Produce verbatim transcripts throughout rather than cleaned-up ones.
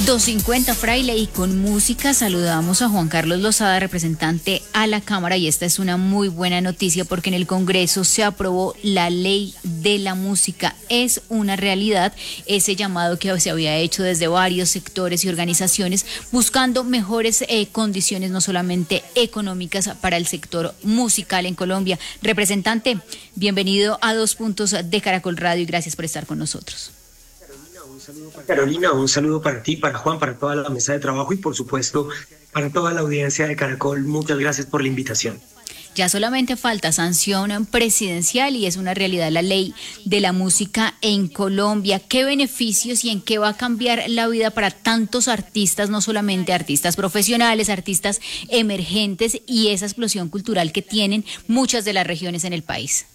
dos cincuenta Fraile, y con música saludamos a Juan Carlos Lozada, representante a la Cámara, y esta es una muy buena noticia porque en el Congreso se aprobó la ley de la música. Es una realidad ese llamado que se había hecho desde varios sectores y organizaciones buscando mejores eh, condiciones, no solamente económicas, para el sector musical en Colombia. Representante, bienvenido a Dos Puntos de Caracol Radio y gracias por estar con nosotros. Carolina, un saludo para ti, para Juan, para toda la mesa de trabajo y por supuesto para toda la audiencia de Caracol. Muchas gracias por la invitación. Ya solamente falta sanción presidencial y es una realidad la ley de la música en Colombia. ¿Qué beneficios y en qué va a cambiar la vida para tantos artistas, no solamente artistas profesionales, artistas emergentes y esa explosión cultural que tienen muchas de las regiones en el país?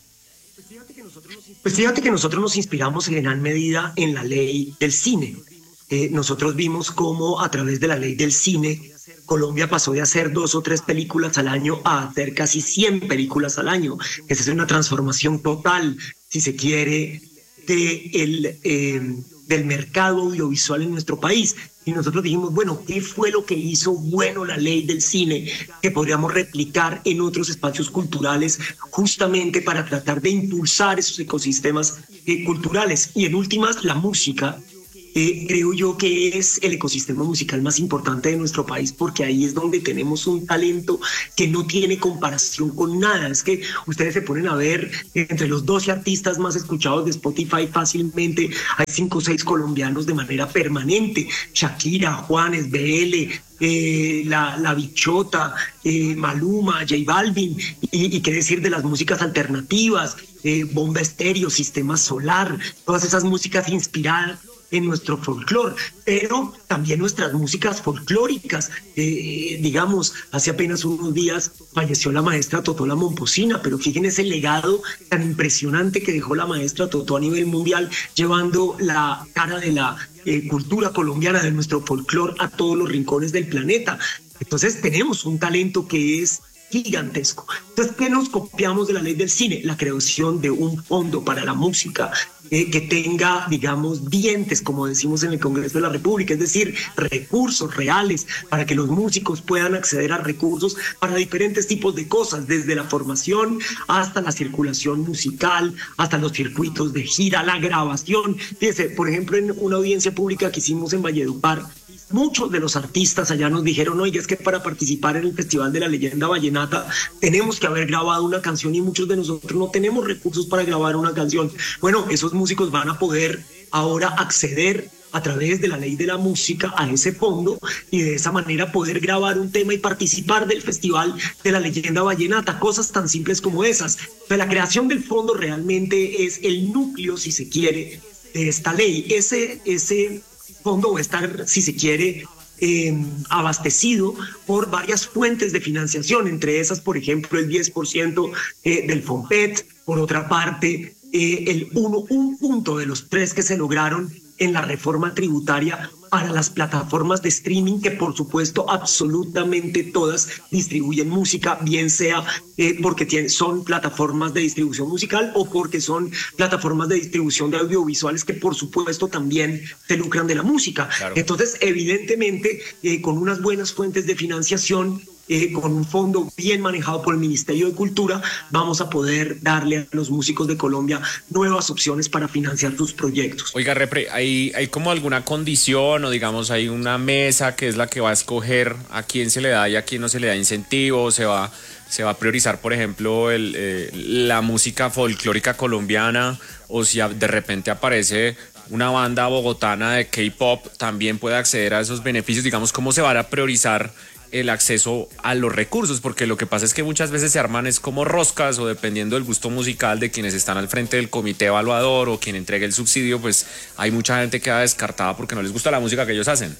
Pues fíjate que nosotros nos inspiramos en gran medida en la ley del cine. Eh, nosotros vimos cómo a través de la ley del cine Colombia pasó de hacer dos o tres películas al año a hacer casi cien películas al año. Esa es una transformación total, si se quiere, de el, eh, del mercado audiovisual en nuestro país. Y nosotros dijimos, bueno, ¿qué fue lo que hizo bueno la ley del cine que podríamos replicar en otros espacios culturales justamente para tratar de impulsar esos ecosistemas eh, culturales? Y en últimas, la música. Eh, creo yo que es el ecosistema musical más importante de nuestro país porque ahí es donde tenemos un talento que no tiene comparación con nada. Es que ustedes se ponen a ver entre los doce artistas más escuchados de Spotify fácilmente hay cinco o seis colombianos de manera permanente: Shakira, Juanes, B L, Eh, la, la Bichota, eh, Maluma, J Balvin, y, y qué decir de las músicas alternativas, eh, Bomba Estéreo, Sistema Solar, todas esas músicas inspiradas en nuestro folclore, pero también nuestras músicas folclóricas. Eh, digamos, hace apenas unos días falleció la maestra Totó La Momposina, pero fíjense el legado tan impresionante que dejó la maestra Totó a nivel mundial, llevando la cara de la eh, cultura colombiana, de nuestro folclore, a todos los rincones del planeta. Entonces tenemos un talento que es gigantesco. Entonces, ¿qué nos copiamos de la ley del cine? La creación de un fondo para la música eh, que tenga, digamos, dientes, como decimos en el Congreso de la República, es decir, recursos reales para que los músicos puedan acceder a recursos para diferentes tipos de cosas, desde la formación hasta la circulación musical, hasta los circuitos de gira, la grabación. Fíjense, por ejemplo, en una audiencia pública que hicimos en Valledupar, muchos de los artistas allá nos dijeron, oye, es que para participar en el Festival de la Leyenda Vallenata tenemos que haber grabado una canción y muchos de nosotros no tenemos recursos para grabar una canción. Bueno, esos músicos van a poder ahora acceder a través de la ley de la música a ese fondo y de esa manera poder grabar un tema y participar del Festival de la Leyenda Vallenata. Cosas tan simples como esas. Pero la creación del fondo realmente es el núcleo, si se quiere, de esta ley. Ese, ese fondo va a estar, si se quiere, eh, abastecido por varias fuentes de financiación, entre esas, por ejemplo, el diez por ciento eh, del FOMPET, por otra parte, eh, el uno, un punto de los tres que se lograron en la reforma tributaria para las plataformas de streaming, que por supuesto absolutamente todas distribuyen música, bien sea eh, porque tienen, son plataformas de distribución musical o porque son plataformas de distribución de audiovisuales que por supuesto también se lucran de la música. Claro. Entonces, evidentemente, eh, con unas buenas fuentes de financiación, Eh, con un fondo bien manejado por el Ministerio de Cultura, vamos a poder darle a los músicos de Colombia nuevas opciones para financiar sus proyectos. Oiga, Repre, ¿hay, hay como alguna condición o digamos hay una mesa que es la que va a escoger a quién se le da y a quién no se le da incentivo? ¿Se va, se va a priorizar, por ejemplo, el, eh, la música folclórica colombiana, o si de repente aparece una banda bogotana de K-pop también puede acceder a esos beneficios? Digamos, ¿cómo se van a priorizar el acceso a los recursos? Porque lo que pasa es que muchas veces se arman es como roscas, o dependiendo del gusto musical de quienes están al frente del comité evaluador o quien entregue el subsidio, pues hay mucha gente que queda descartada porque no les gusta la música que ellos hacen.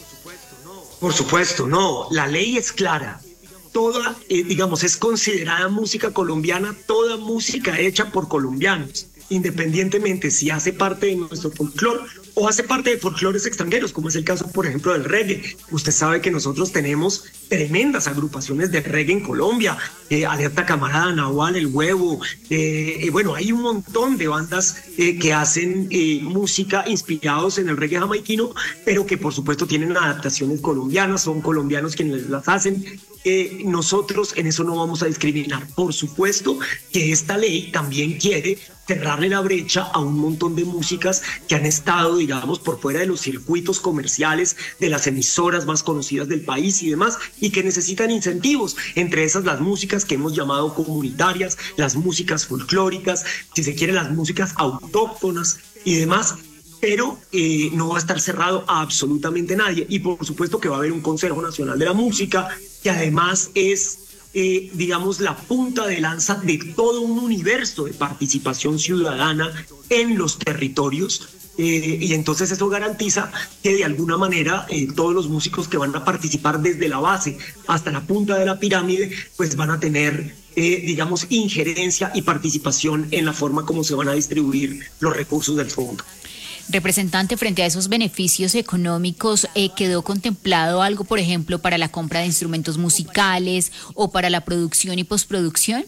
Por supuesto, no, la ley es clara. Toda, eh, digamos, es considerada música colombiana, toda música hecha por colombianos, independientemente si hace parte de nuestro folclore o hace parte de folclores extranjeros, como es el caso, por ejemplo, del reggae. Usted sabe que nosotros tenemos tremendas agrupaciones de reggae en Colombia, eh, Alerta Camarada, Nahual, El Huevo, eh, eh, bueno, hay un montón de bandas eh, que hacen eh, música inspirados en el reggae jamaiquino, pero que por supuesto tienen adaptaciones colombianas, son colombianos quienes las hacen. Eh, nosotros en eso no vamos a discriminar. Por supuesto que esta ley también quiere cerrarle la brecha a un montón de músicas que han estado, digamos, por fuera de los circuitos comerciales de las emisoras más conocidas del país y demás, y que necesitan incentivos, entre esas las músicas que hemos llamado comunitarias, las músicas folclóricas, si se quiere las músicas autóctonas y demás, pero eh, no va a estar cerrado a absolutamente nadie. Y por supuesto que va a haber un Consejo Nacional de la Música, que además es, eh, digamos, la punta de lanza de todo un universo de participación ciudadana en los territorios. Eh, y entonces eso garantiza que de alguna manera eh, todos los músicos que van a participar desde la base hasta la punta de la pirámide, pues van a tener, eh, digamos, injerencia y participación en la forma como se van a distribuir los recursos del fondo. Representante, frente a esos beneficios económicos, eh, ¿quedó contemplado algo, por ejemplo, para la compra de instrumentos musicales o para la producción y postproducción?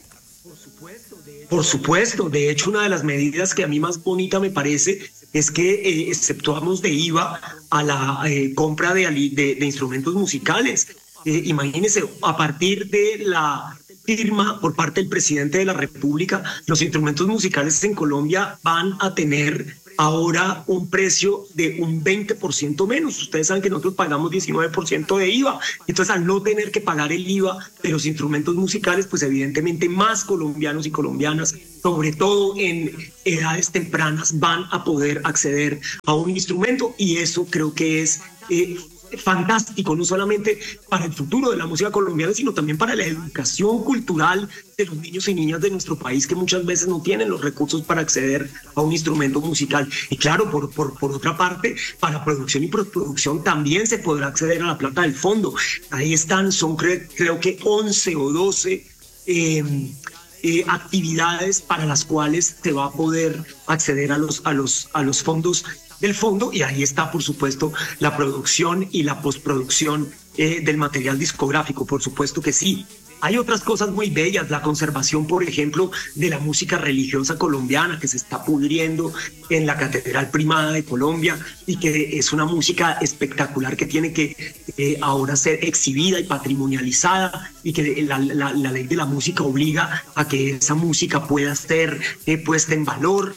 Por supuesto, de hecho una de las medidas que a mí más bonita me parece es que eh, exceptuamos de I V A a la eh, compra de, de, de instrumentos musicales. Eh, imagínense, a partir de la firma por parte del presidente de la República, los instrumentos musicales en Colombia van a tener ahora un precio de un veinte por ciento menos. Ustedes saben que nosotros pagamos diecinueve por ciento de I V A, entonces al no tener que pagar el I V A de los instrumentos musicales, pues evidentemente más colombianos y colombianas, sobre todo en edades tempranas, van a poder acceder a un instrumento, y eso creo que es eh, fantástico, no solamente para el futuro de la música colombiana, sino también para la educación cultural de los niños y niñas de nuestro país, que muchas veces no tienen los recursos para acceder a un instrumento musical. Y claro, por, por, por otra parte, para producción y postproducción también se podrá acceder a la plata del fondo. Ahí están, son cre- creo que once o doce eh, eh, actividades para las cuales se va a poder acceder a los, a los, a los fondos del fondo, y ahí está, por supuesto, la producción y la postproducción eh, del material discográfico, por supuesto que sí. Hay otras cosas muy bellas, la conservación, por ejemplo, de la música religiosa colombiana, que se está pudriendo en la Catedral Primada de Colombia, y que es una música espectacular que tiene que eh, ahora ser exhibida y patrimonializada, y que la, la, la ley de la música obliga a que esa música pueda ser eh, puesta en valor.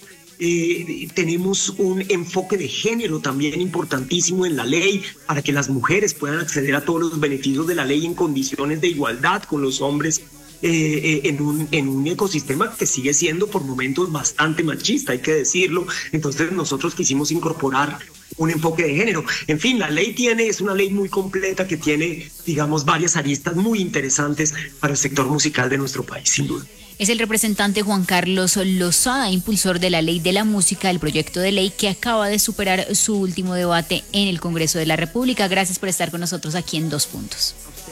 Eh, tenemos un enfoque de género también importantísimo en la ley, para que las mujeres puedan acceder a todos los beneficios de la ley en condiciones de igualdad con los hombres, eh, eh, en, un, en un ecosistema que sigue siendo por momentos bastante machista, hay que decirlo. Entonces nosotros quisimos incorporar un enfoque de género. En fin, la ley tiene, es una ley muy completa que tiene, digamos, varias aristas muy interesantes para el sector musical de nuestro país, sin duda. Es el representante Juan Carlos Lozada, impulsor de la Ley de la Música, el proyecto de ley que acaba de superar su último debate en el Congreso de la República. Gracias por estar con nosotros aquí en Dos Puntos.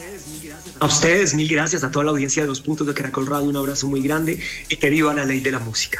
A ustedes, mil gracias, a toda la audiencia de Dos Puntos de Caracol Radio, un abrazo muy grande y que viva la Ley de la Música.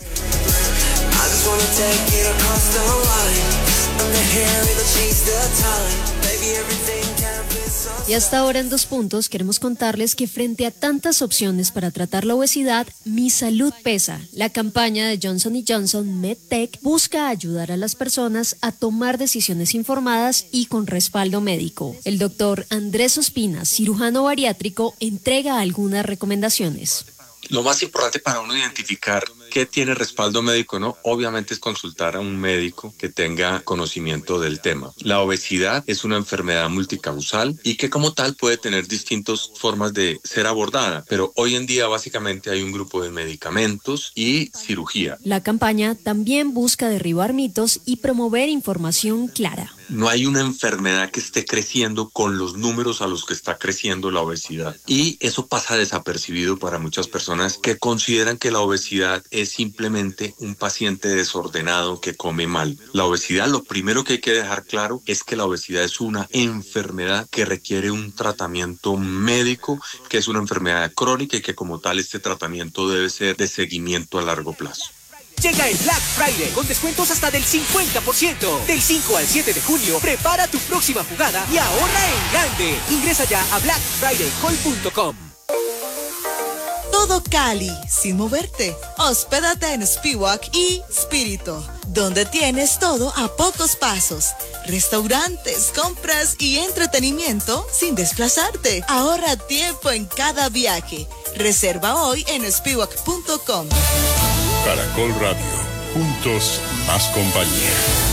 Y hasta ahora en Dos Puntos queremos contarles que frente a tantas opciones para tratar la obesidad, Mi Salud Pesa, la campaña de Johnson y Johnson MedTech, busca ayudar a las personas a tomar decisiones informadas y con respaldo médico. El doctor Andrés Ospina, cirujano bariátrico, entrega algunas recomendaciones. Lo más importante para uno identificar qué tiene respaldo médico, ¿no? Obviamente es consultar a un médico que tenga conocimiento del tema. La obesidad es una enfermedad multicausal y que como tal puede tener distintas formas de ser abordada, pero hoy en día básicamente hay un grupo de medicamentos y cirugía. La campaña también busca derribar mitos y promover información clara. No hay una enfermedad que esté creciendo con los números a los que está creciendo la obesidad. Y eso pasa desapercibido para muchas personas que consideran que la obesidad es simplemente un paciente desordenado que come mal. La obesidad, lo primero que hay que dejar claro es que la obesidad es una enfermedad que requiere un tratamiento médico, que es una enfermedad crónica y que como tal este tratamiento debe ser de seguimiento a largo plazo. Llega el Black Friday con descuentos hasta del cincuenta por ciento. Del cinco al siete de junio, prepara tu próxima jugada y ahorra en grande. Ingresa ya a black friday call punto com. Todo Cali, sin moverte. Hospédate en Spiwak y Spirito, donde tienes todo a pocos pasos. Restaurantes, compras y entretenimiento sin desplazarte. Ahorra tiempo en cada viaje. Reserva hoy en spiwak punto com. Caracol Radio, juntos más compañía.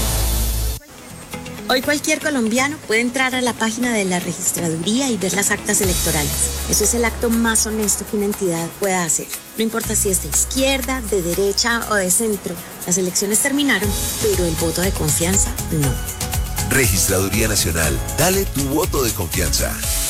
Hoy cualquier colombiano puede entrar a la página de la registraduría y ver las actas electorales. Eso es el acto más honesto que una entidad pueda hacer. No importa si es de izquierda, de derecha o de centro. Las elecciones terminaron, pero el voto de confianza no. Registraduría Nacional, dale tu voto de confianza.